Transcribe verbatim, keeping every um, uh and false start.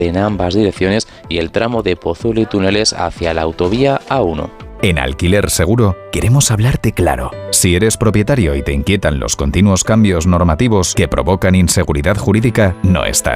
en ambas direcciones y el tramo de Pozuelo y Túneles hacia la autovía A uno. En Alquiler Seguro queremos hablarte claro. Si eres propietario y te inquietan los continuos cambios normativos que provocan inseguridad jurídica, no estás